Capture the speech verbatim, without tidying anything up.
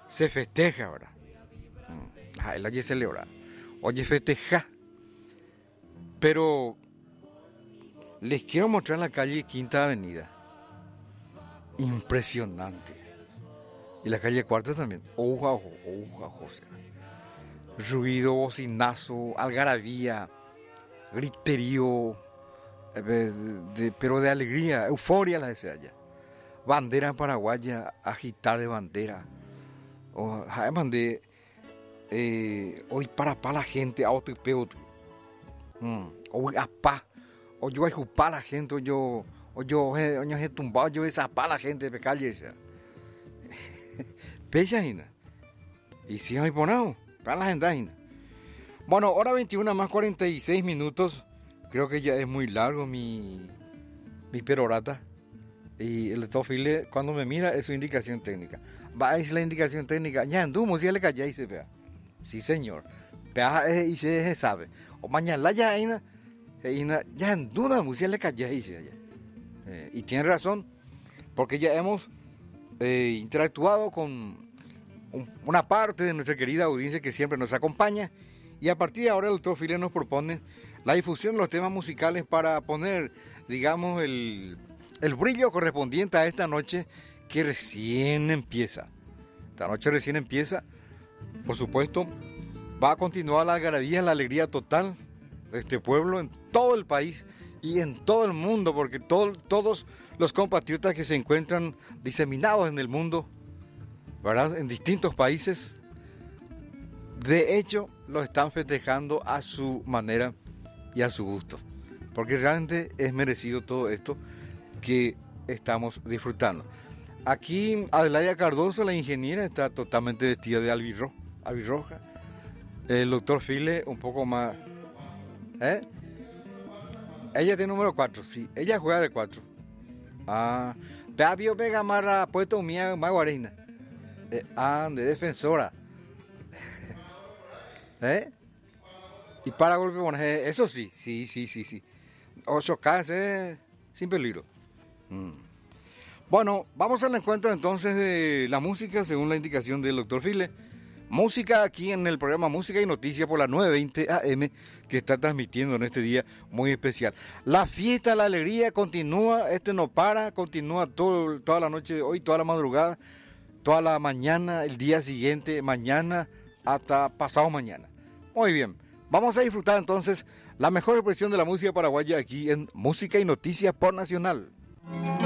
se festeja, ¿verdad? Ah, el oye celebra, oye festeja. Pero les quiero mostrar la calle Quinta Avenida. Impresionante. Y la calle Cuarta también. Oja, ojo, oja, ojo. Ruido, bocinazo, algarabía, griterío, de, de, pero de alegría, euforia la desea allá. Bandera paraguaya, agitar de bandera. O, además de eh, hoy para pa la gente, a otro y peor. Mm. O a pa, o yo a pa la gente, o yo, o yo, o yo he tumbado, yo esa pa la gente de calle. Pecha, Gina. Y si hay ponado, para la gente, Gina. Bueno, hora veintiuna más cuarenta y seis minutos. Creo que ya es muy largo mi, mi perorata. Y el doctor File, cuando me mira, es su indicación técnica. Va a decir la indicación técnica. Ya anduvo, si le calla y se vea. Sí, señor. Vea y se sabe. O mañana ya Gina, ya anduvo, si le calla y se eh, Y tiene razón, porque ya hemos eh, interactuado con un, una parte de nuestra querida audiencia que siempre nos acompaña. Y a partir de ahora el doctor File nos propone la difusión de los temas musicales para poner, digamos, el, el brillo correspondiente a esta noche que recién empieza. Esta noche recién empieza, por supuesto, va a continuar la algarabía, la alegría total de este pueblo en todo el país y en todo el mundo, porque todo, todos los compatriotas que se encuentran diseminados en el mundo, ¿verdad?, en distintos países, de hecho, lo están festejando a su manera y a su gusto. Porque realmente es merecido todo esto que estamos disfrutando. Aquí Adelaida Cardoso, la ingeniera, está totalmente vestida de albirro, albirroja. El doctor File un poco más... ¿Eh? Ella tiene número cuatro, sí. Ella juega de cuatro. Ah, Pabio Vega Marra, puesto mía, Maguarina. Eh, ah, de defensora. ¿Eh? Y para golpe, bueno, eso sí, sí, sí, sí, sí. O chocarse sin peligro. Mm. Bueno, vamos al encuentro entonces de la música según la indicación del doctor File. Música aquí en el programa Música y Noticias por las nueve veinte A M que está transmitiendo en este día muy especial. La fiesta, la alegría continúa, este no para, continúa todo, toda la noche de hoy, toda la madrugada, toda la mañana, el día siguiente, mañana hasta pasado mañana. Muy bien, vamos a disfrutar entonces la mejor expresión de la música paraguaya aquí en Música y Noticias por Nacional.